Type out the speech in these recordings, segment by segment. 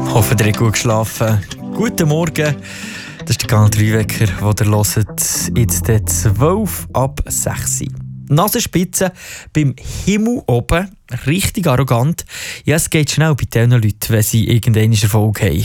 Hoffe, ihr habt gut geschlafen. Guten Morgen. Das ist der Kanal 3 Wecker, den ihr hört. Jetzt 12 ab 6 Uhr. Nasenspitze beim Himmel oben. Richtig arrogant. Ja, es geht schnell bei diesen Leuten, wenn sie irgendeinen Erfolg haben.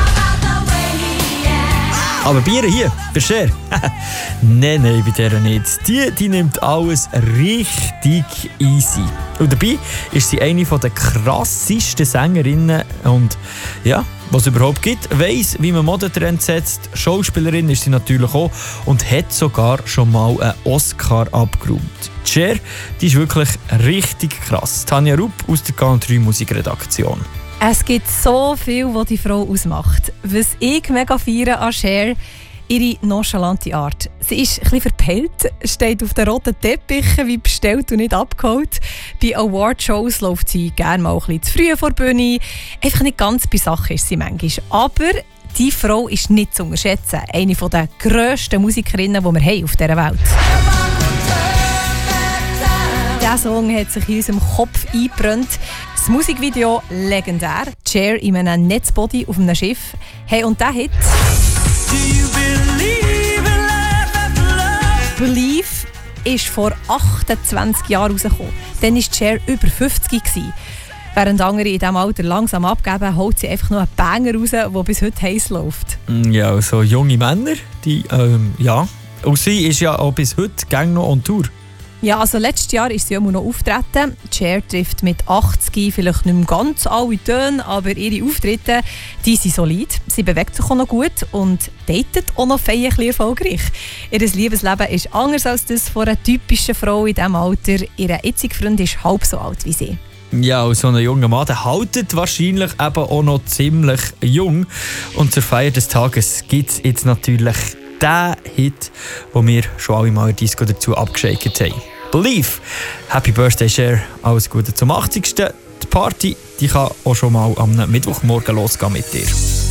Aber Bier hier, bei Cher? Nein, bei der nicht. Die nimmt alles richtig easy. Und dabei ist sie eine der krassesten Sängerinnen und ja, was es überhaupt gibt. Weiss, wie man Modetrends setzt. Schauspielerin ist sie natürlich auch und hat sogar schon mal einen Oscar abgeräumt. Cher, die ist wirklich richtig krass. Tanja Rupp aus der Kanal 3 Musikredaktion. Es gibt so viel, was die Frau ausmacht. Was ich mega feiere an Cher, ihre nonchalante Art. Sie ist ein bisschen verpellt, steht auf den roten Teppichen wie bestellt und nicht abgeholt. Bei Awardshows läuft sie gerne mal ein bisschen zu früh vor der Bühne. Einfach nicht ganz bei Sache ist sie manchmal. Aber die Frau ist nicht zu unterschätzen. Eine der grössten Musikerinnen, die wir haben auf dieser Welt. Dieser Song hat sich in unserem Kopf eingebrannt. Das Musikvideo legendär. Cher in einem Netzbody auf einem Schiff. Hey, und der Hit Believe ist vor 28 Jahren rausgekommen. Dann war Cher über 50 gewesen. Während andere in diesem Alter langsam abgeben, holt sie einfach noch einen Banger raus, der bis heute heiß läuft. Ja, also junge Männer, die, ja. Und sie ist ja auch bis heute gang noch on Tour. Ja, also letztes Jahr ist sie immer noch auftreten. Cher trifft mit 80 vielleicht nicht mehr ganz alle Töne, aber ihre Auftritte, die sind solid. Sie bewegt sich auch noch gut und datet auch noch fein erfolgreich. Ihr Liebesleben ist anders als das von einer typischen Frau in diesem Alter. Ihr jetziger Freund ist halb so alt wie sie. Ja, und so ein junger Mann, der haltet wahrscheinlich eben auch noch ziemlich jung. Und zur Feier des Tages gibt es jetzt natürlich den Hit, den wir schon alle mal in der Disco dazu abgeschickt haben. Believe. Happy Birthday, Cher. Alles Gute zum 80. Die Party die kann auch schon mal am Mittwochmorgen losgehen mit dir.